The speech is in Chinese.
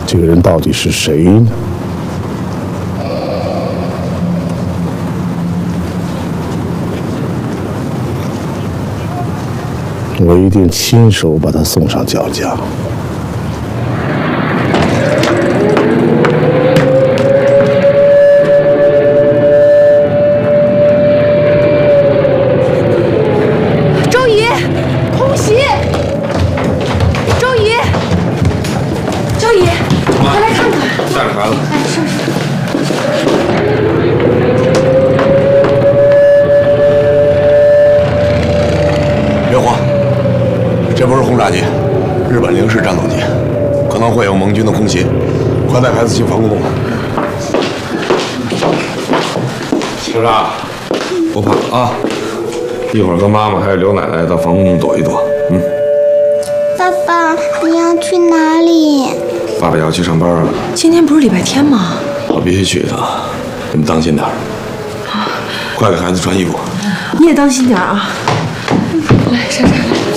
这个人到底是谁呢？我一定亲手把他送上绞架。 周姨，空袭！周姨，周姨，快来看看！ 带着孩子。 哎，是。 别慌，这不是轰炸机，日本零式战斗机，可能会有盟军的空袭，快带孩子进防空洞。小张，不怕啊，一会儿跟妈妈还有刘奶奶到防空洞躲一躲。 爸爸，你要去哪里？ 爸爸要去上班了。 今天不是礼拜天吗？ 我必须去一趟，你们当心点儿。快给孩子穿衣服。 你也当心点啊！来，珊珊来。